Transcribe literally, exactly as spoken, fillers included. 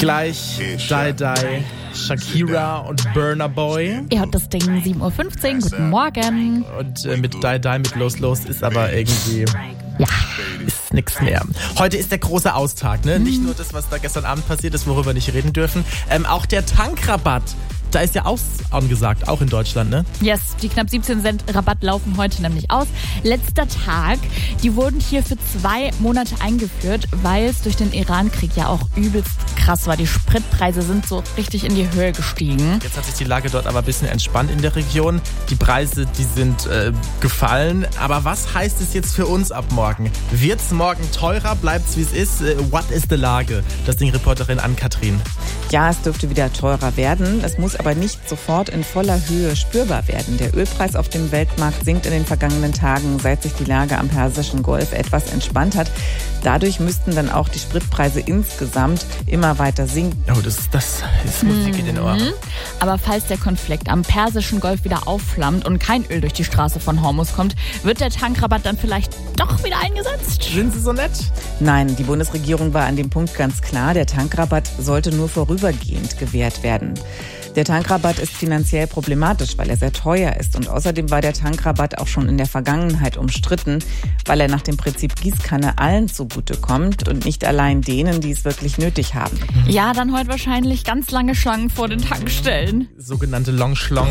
Gleich Die Die, Shakira und Burna Boy. Ihr hört das Ding sieben Uhr fünfzehn, guten Morgen. Und äh, mit Die Die, mit Los Los ist aber irgendwie... Ja. Ist nix mehr. Heute ist der große Austag, ne? Mhm. Nicht nur das, was da gestern Abend passiert ist, worüber wir nicht reden dürfen. Ähm, auch der Tankrabatt. Da ist ja aus angesagt, auch in Deutschland, ne? Yes, die knapp siebzehn Cent Rabatt laufen heute nämlich aus. Letzter Tag, die wurden hier für zwei Monate eingeführt, weil es durch den Iran-Krieg ja auch übelst krass war. Die Spritpreise sind so richtig in die Höhe gestiegen. Jetzt hat sich die Lage dort aber ein bisschen entspannt in der Region. Die Preise, die sind äh, gefallen. Aber was heißt es jetzt für uns ab morgen? Wird's morgen teurer? Bleibt's wie es ist? Äh, what is the Lage? Das Ding Reporterin Ann-Kathrin. Ja, es dürfte wieder teurer werden. Es muss aber nicht sofort in voller Höhe spürbar werden. Der Ölpreis auf dem Weltmarkt sinkt in den vergangenen Tagen, seit sich die Lage am Persischen Golf etwas entspannt hat. Dadurch müssten dann auch die Spritpreise insgesamt immer weiter sinken. Oh, das, das ist Musik in den Ohren. Aber falls der Konflikt am Persischen Golf wieder aufflammt und kein Öl durch die Straße von Hormuz kommt, wird der Tankrabatt dann vielleicht doch wieder eingesetzt? Sind Sie so nett? Nein, die Bundesregierung war an dem Punkt ganz klar. Der Tankrabatt sollte nur vorübergehend gewährt werden. Der Tankrabatt ist finanziell problematisch, weil er sehr teuer ist. Und außerdem war der Tankrabatt auch schon in der Vergangenheit umstritten, weil er nach dem Prinzip Gießkanne allen zugutekommt und nicht allein denen, die es wirklich nötig haben. Ja, dann heute wahrscheinlich ganz lange Schlangen vor den Tankstellen. Sogenannte Longschlangen.